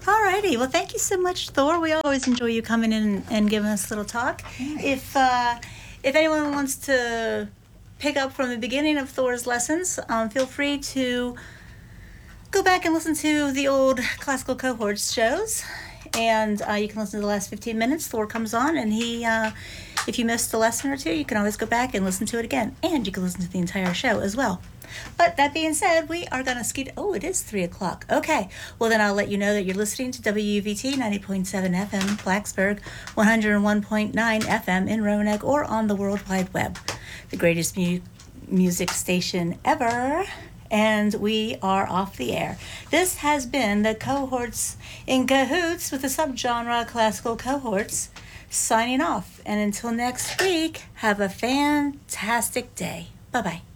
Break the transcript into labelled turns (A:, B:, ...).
A: Alrighty. Well, thank you so much, Thor. We always enjoy you coming in and giving us a little talk. If anyone wants to pick up from the beginning of Thor's lessons, feel free to go back and listen to the old classical cohorts shows. And you can listen to the last 15 minutes. Thor comes on, and if you missed a lesson or two, you can always go back and listen to it again. And you can listen to the entire show as well. But that being said, we are going to skeet. Oh, it is 3 o'clock. Okay. Well, then I'll let you know that you're listening to WVT 90.7 FM, Blacksburg, 101.9 FM in Roanoke, or on the World Wide Web. The greatest music station ever. And we are off the air. This has been the Cohorts in Cahoots with the subgenre Classical Cohorts, signing off. And until next week, have a fantastic day. Bye-bye.